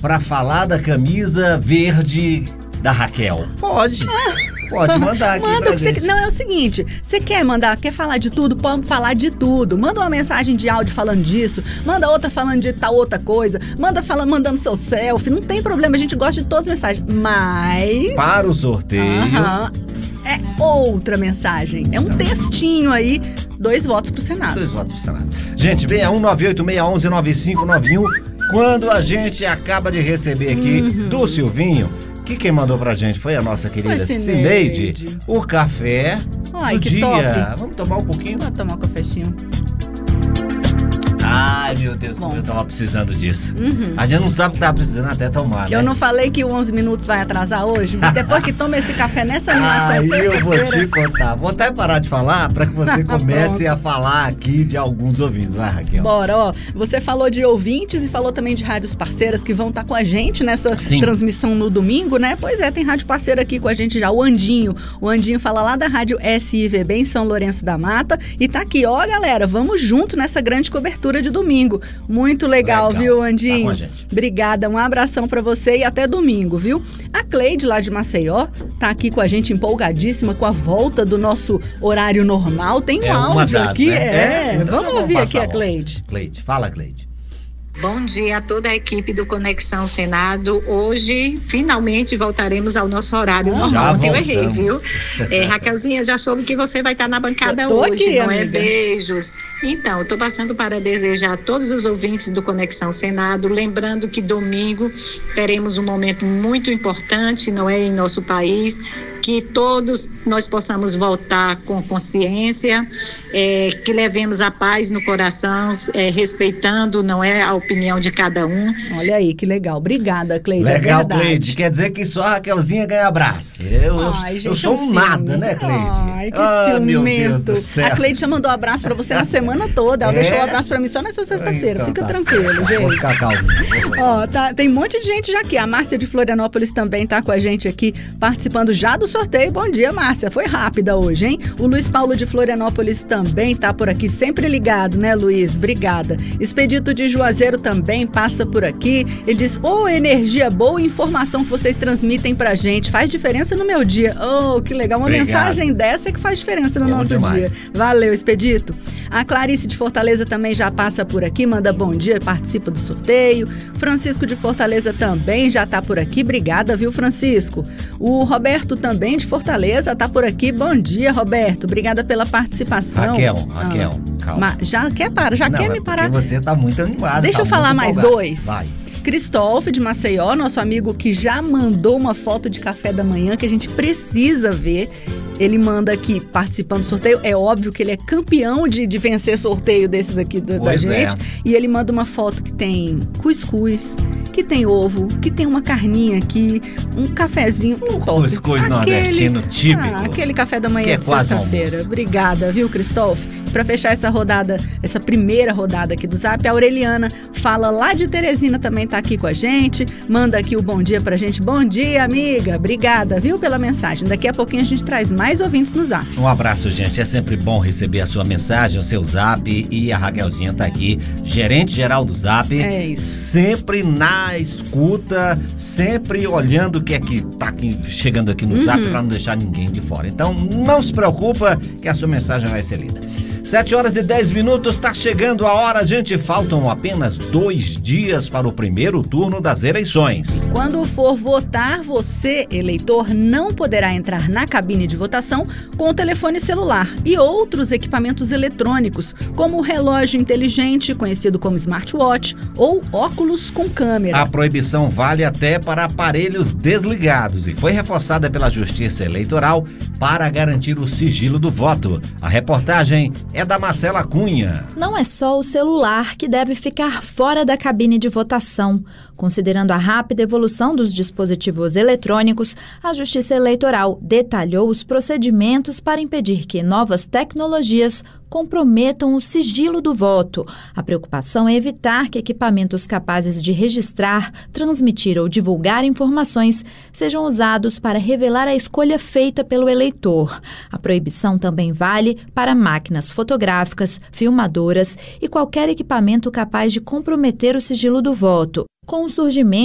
para falar da camisa verde da Raquel? Pode. Pode mandar aqui Manda pra gente. Não, é o seguinte, você quer falar de tudo? Pode falar de tudo. Manda uma mensagem de áudio falando disso, manda outra falando de tal outra coisa, mandando seu selfie, não tem problema, a gente gosta de todas as mensagens, mas... Para o sorteio... é outra mensagem, é um textinho aí, 2 votos pro Senado. 2 votos pro Senado. Gente, 6198619591, quando a gente acaba de receber aqui do Silvinho, que quem mandou pra gente foi a nossa querida Cineide, o café do dia. Top. Vamos tomar um pouquinho? Vamos tomar um cafezinho. Ai, meu Deus, como eu tava precisando disso. A gente não sabe o que tava precisando até tomar, né? Eu não falei que o 11 minutos vai atrasar hoje? Depois que toma esse café nessa animação, eu vou te contar. Vou até parar de falar pra que você comece a falar aqui de alguns ouvintes. Vai, Raquel. Bora, ó. Você falou de ouvintes e falou também de rádios parceiras que vão estar com a gente nessa transmissão no domingo, né? Pois é, tem rádio parceira aqui com a gente já, o Andinho. O Andinho fala lá da rádio SIVB em São Lourenço da Mata e tá aqui, ó, galera, vamos junto nessa grande cobertura de domingo. Muito legal, viu, Andinho? Tá com a gente. Obrigada, um abração pra você e até domingo, viu? A Cleide, lá de Maceió, tá aqui com a gente empolgadíssima com a volta do nosso horário normal. Tem um áudio aqui, Vamos ouvir aqui a Cleide. Cleide, fala, Cleide. Bom dia a toda a equipe do Conexão Senado. Hoje, finalmente, voltaremos ao nosso horário normal. Ontem eu errei, viu? Raquelzinha, já soube que você vai estar na bancada hoje, aqui, não amiga. Beijos. Então, eu estou passando para desejar a todos os ouvintes do Conexão Senado, lembrando que domingo teremos um momento muito importante, não é, em nosso país, que todos nós possamos voltar com consciência, que levemos a paz no coração, respeitando, não é, a opinião de cada um. Olha aí, que legal. Obrigada, Cleide. Legal, Cleide. Quer dizer que só a Raquelzinha ganha abraço. Eu sou um nada, né, Cleide? Ai, que ciumento. Meu Deus do céu. A Cleide já mandou abraço pra você na semana toda. Ela deixou o abraço pra mim só nessa sexta-feira. Então, fica tranquilo, gente. Vou ficar calmo. Ó, tem um monte de gente já aqui. A Márcia de Florianópolis também tá com a gente aqui, participando já do sorteio. Bom dia, Márcia. Foi rápida hoje, hein? O Luiz Paulo de Florianópolis também tá por aqui, sempre ligado, né, Luiz? Obrigada. Expedito de Juazeiro também passa por aqui. Ele diz, energia boa e informação que vocês transmitem pra gente. Faz diferença no meu dia. Que legal. Uma mensagem dessa é que faz diferença no nosso dia. Valeu, Expedito. A Clarice de Fortaleza também já passa por aqui, manda bom dia, participa do sorteio. Francisco de Fortaleza também já tá por aqui. Obrigada, viu, Francisco? O Roberto também de Fortaleza tá por aqui. Bom dia, Roberto. Obrigada pela participação. Raquel, calma. Já quer me parar? Porque você tá muito animada. Deixa eu falar mais 2. Vai. Cristóvão de Maceió, nosso amigo que já mandou uma foto de café da manhã que a gente precisa ver. Ele manda aqui participando do sorteio. É óbvio que ele é campeão de vencer sorteio desses aqui da gente. E ele manda uma foto que tem cuscuz, que tem ovo, que tem uma carninha aqui, um cafezinho. Cuscuz nordestino típico. Aquele café da manhã de sexta-feira. Obrigada, viu, Cristóvão? Para fechar essa rodada, essa primeira rodada aqui do Zap, a Aureliana fala lá de Teresina, também tá aqui com a gente. Manda aqui o bom dia pra gente. Bom dia, amiga. Obrigada, viu, pela mensagem. Daqui a pouquinho a gente traz mais ouvintes no Zap. Um abraço, gente. É sempre bom receber a sua mensagem, o seu Zap. E a Raquelzinha tá aqui, gerente geral do Zap. É isso. Sempre na escuta, sempre olhando o que é que tá aqui, chegando aqui no Zap pra não deixar ninguém de fora. Então, não se preocupa que a sua mensagem vai ser lida. 7h10, tá chegando a hora, gente. Faltam apenas 2 dias para o primeiro turno das eleições. Quando for votar, você, eleitor, não poderá entrar na cabine de votação com o telefone celular e outros equipamentos eletrônicos, como o relógio inteligente, conhecido como smartwatch, ou óculos com câmera. A proibição vale até para aparelhos desligados e foi reforçada pela Justiça Eleitoral para garantir o sigilo do voto. A reportagem é da Marcela Cunha. Não é só o celular que deve ficar fora da cabine de votação. Considerando a rápida evolução dos dispositivos eletrônicos, a Justiça Eleitoral detalhou os procedimentos para impedir que novas tecnologias comprometam o sigilo do voto. A preocupação é evitar que equipamentos capazes de registrar, transmitir ou divulgar informações sejam usados para revelar a escolha feita pelo eleitor. A proibição também vale para máquinas fotográficas, filmadoras e qualquer equipamento capaz de comprometer o sigilo do voto. Com o surgimento